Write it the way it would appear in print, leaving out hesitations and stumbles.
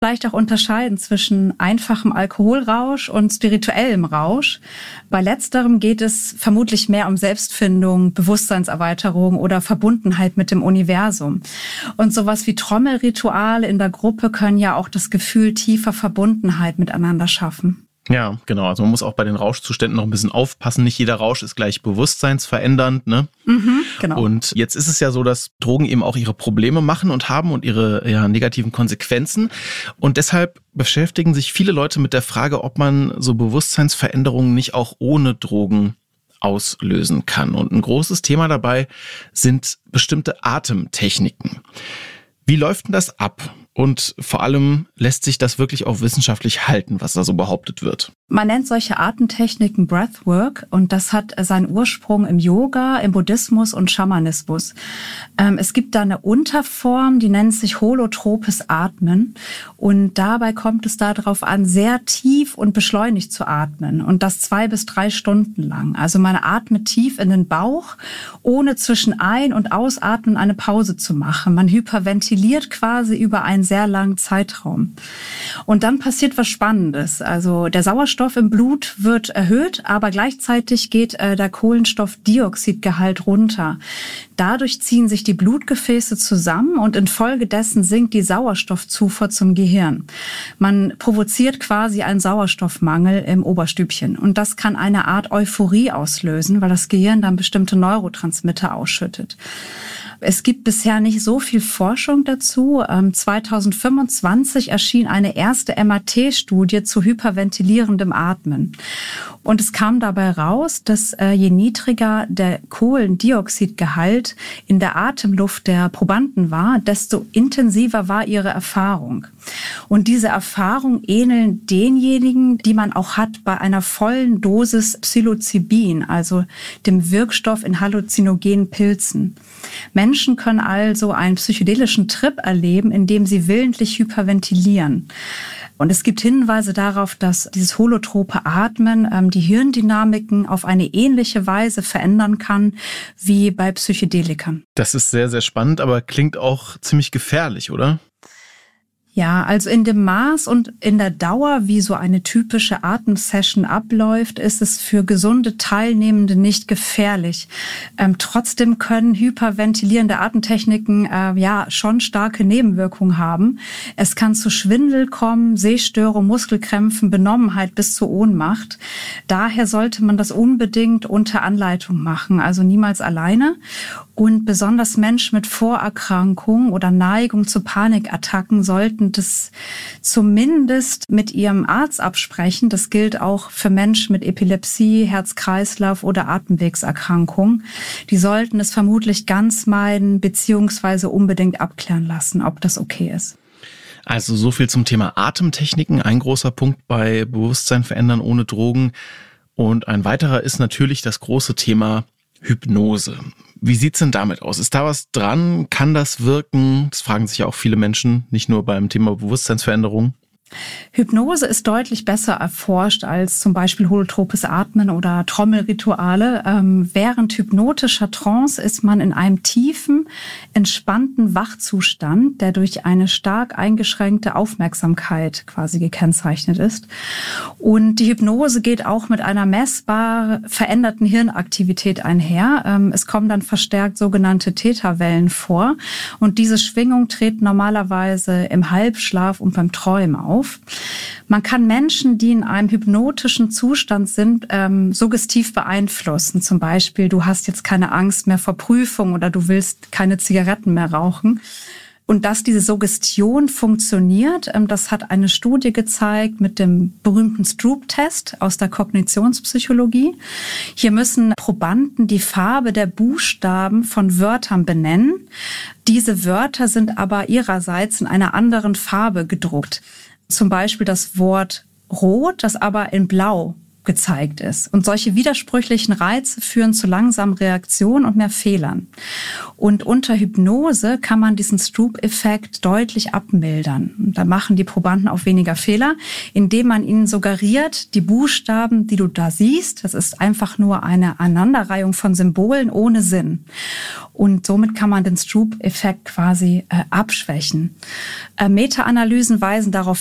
Vielleicht auch unterscheiden zwischen einfachem Alkoholrausch und spirituellem Rausch. Bei letzterem geht es vermutlich mehr um Selbstfindung, Bewusstseinserweiterung oder Verbundenheit mit dem Universum. Und sowas wie Trommelrituale in der Gruppe können ja auch das Gefühl tiefer Verbundenheit miteinander schaffen. Ja, genau. Also man muss auch bei den Rauschzuständen noch ein bisschen aufpassen. Nicht jeder Rausch ist gleich bewusstseinsverändernd, ne? Genau. Und jetzt ist es ja so, dass Drogen eben auch ihre Probleme machen und haben und ihre negativen Konsequenzen. Und deshalb beschäftigen sich viele Leute mit der Frage, ob man so Bewusstseinsveränderungen nicht auch ohne Drogen auslösen kann. Und ein großes Thema dabei sind bestimmte Atemtechniken. Wie läuft denn das ab? Und vor allem lässt sich das wirklich auch wissenschaftlich halten, was da so behauptet wird? Man nennt solche Atemtechniken Breathwork und das hat seinen Ursprung im Yoga, im Buddhismus und Schamanismus. Es gibt da eine Unterform, die nennt sich holotropes Atmen und dabei kommt es darauf an, sehr tief und beschleunigt zu atmen und das 2 bis 3 Stunden lang. Also man atmet tief in den Bauch, ohne zwischen Ein- und Ausatmen eine Pause zu machen. Man hyperventiliert quasi über einen sehr langen Zeitraum. Und dann passiert was Spannendes. Also der Sauerstoff im Blut wird erhöht, aber gleichzeitig geht der Kohlenstoffdioxidgehalt runter. Dadurch ziehen sich die Blutgefäße zusammen und infolgedessen sinkt die Sauerstoffzufuhr zum Gehirn. Man provoziert quasi einen Sauerstoffmangel im Oberstübchen. Und das kann eine Art Euphorie auslösen, weil das Gehirn dann bestimmte Neurotransmitter ausschüttet. Es gibt bisher nicht so viel Forschung dazu. 2025 erschien eine erste MRT-Studie zu hyperventilierendem Atmen. Und es kam dabei raus, dass je niedriger der Kohlendioxidgehalt in der Atemluft der Probanden war, desto intensiver war ihre Erfahrung. Und diese Erfahrungen ähneln denjenigen, die man auch hat bei einer vollen Dosis Psilocybin, also dem Wirkstoff in halluzinogenen Pilzen. Menschen können also einen psychedelischen Trip erleben, indem sie willentlich hyperventilieren. Und es gibt Hinweise darauf, dass dieses holotrope Atmen die Hirndynamiken auf eine ähnliche Weise verändern kann wie bei Psychedelikern. Das ist sehr, sehr spannend, aber klingt auch ziemlich gefährlich, oder? Ja, also in dem Maß und in der Dauer, wie so eine typische Atemsession abläuft, ist es für gesunde Teilnehmende nicht gefährlich. Trotzdem können hyperventilierende Atemtechniken schon starke Nebenwirkungen haben. Es kann zu Schwindel kommen, Sehstörung, Muskelkrämpfen, Benommenheit bis zur Ohnmacht. Daher sollte man das unbedingt unter Anleitung machen, also niemals alleine. Und besonders Menschen mit Vorerkrankungen oder Neigung zu Panikattacken sollten das zumindest mit ihrem Arzt absprechen. Das gilt auch für Menschen mit Epilepsie, Herz-Kreislauf- oder Atemwegserkrankungen. Die sollten es vermutlich ganz meiden bzw. unbedingt abklären lassen, ob das okay ist. Also so viel zum Thema Atemtechniken. Ein großer Punkt bei Bewusstsein verändern ohne Drogen. Und ein weiterer ist natürlich das große Thema Hypnose. Wie sieht's denn damit aus? Ist da was dran? Kann das wirken? Das fragen sich ja auch viele Menschen, nicht nur beim Thema Bewusstseinsveränderung. Hypnose ist deutlich besser erforscht als zum Beispiel holotropes Atmen oder Trommelrituale. Während hypnotischer Trance ist man in einem tiefen, entspannten Wachzustand, der durch eine stark eingeschränkte Aufmerksamkeit quasi gekennzeichnet ist. Und die Hypnose geht auch mit einer messbar veränderten Hirnaktivität einher. Es kommen dann verstärkt sogenannte Theta-Wellen vor. Und diese Schwingung tritt normalerweise im Halbschlaf und beim Träumen auf. Man kann Menschen, die in einem hypnotischen Zustand sind, suggestiv beeinflussen. Zum Beispiel, du hast jetzt keine Angst mehr vor Prüfung oder du willst keine Zigaretten mehr rauchen. Und dass diese Suggestion funktioniert, das hat eine Studie gezeigt mit dem berühmten Stroop-Test aus der Kognitionspsychologie. Hier müssen Probanden die Farbe der Buchstaben von Wörtern benennen. Diese Wörter sind aber ihrerseits in einer anderen Farbe gedruckt. Zum Beispiel das Wort Rot, das aber in Blau gezeigt ist. Und solche widersprüchlichen Reize führen zu langsamen Reaktionen und mehr Fehlern. Und unter Hypnose kann man diesen Stroop-Effekt deutlich abmildern. Und da machen die Probanden auch weniger Fehler, indem man ihnen suggeriert, die Buchstaben, die du da siehst, das ist einfach nur eine Aneinanderreihung von Symbolen ohne Sinn. Und somit kann man den Stroop-Effekt quasi abschwächen. Meta-Analysen weisen darauf